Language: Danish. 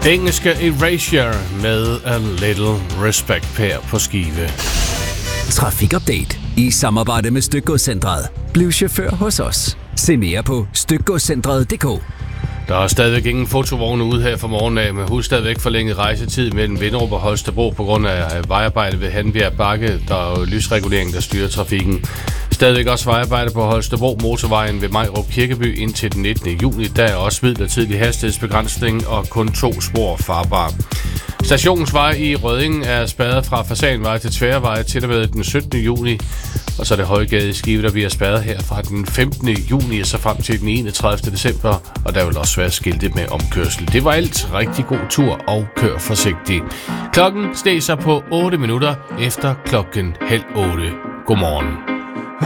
Det engelske Erasure med A Little Respect Per på skive. Trafikupdate i samarbejde med Stykgodscentret. Bliv chauffør hos os. Se mere på stykgodscentret.dk. Der er stadigvæk ingen fotovogne ude her fra morgenen af, men husk stadigvæk forlænget rejsetid mellem Vinderup og Holstebro på grund af vejarbejde ved Hanbjerg Bakke. Der er jo lysregulering, der styrer trafikken. Stadigvæk også vejarbejde på Holstebro motorvejen ved Majrup Kirkeby indtil den 19. juni. Der er også midlertidig hastighedsbegrænsning og kun 2 spor farbare. Stationsvej i Rødding er spærret fra Fasanvej til Tværvej til og med den 17. juni. Og så er det Højgade i Skive, der bliver spærret her fra den 15. juni og så frem til den 31. december. Og der vil også være skiltet med omkørsel. Det var alt. Rigtig god tur og kør forsigtigt. Klokken steg sig på 8 minutter efter klokken 7:30. Godmorgen.